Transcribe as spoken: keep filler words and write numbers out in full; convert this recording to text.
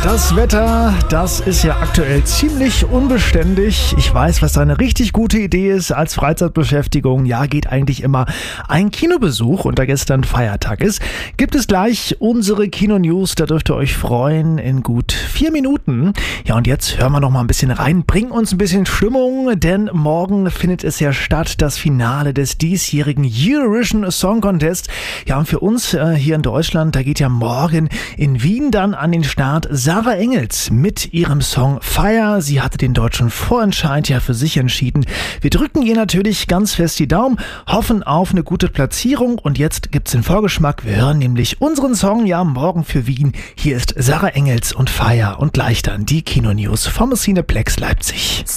Das Wetter, das ist ja aktuell ziemlich unbeständig. Ich weiß, was eine richtig gute Idee ist als Freizeitbeschäftigung. Ja, geht eigentlich immer ein Kinobesuch. Und da gestern Feiertag ist, gibt es gleich unsere Kino-News. Da dürft ihr euch freuen in gut vier Minuten. Ja, und jetzt hören wir noch mal ein bisschen rein. Bringen uns ein bisschen Stimmung, denn morgen findet es ja statt, das Finale des diesjährigen Eurovision Song Contest. Ja, und für uns äh, hier in Deutschland, da geht ja morgen in Wien dann an den Start Sarah Engels mit ihrem Song Fire. Sie hatte den deutschen Vorentscheid ja für sich entschieden. Wir drücken ihr natürlich ganz fest die Daumen, hoffen auf eine gute Platzierung und jetzt gibt's den Vorgeschmack. Wir hören nämlich unseren Song ja morgen für Wien. Hier ist Sarah Engels und Fire und gleich dann die Kino-News vom Cineplex Leipzig.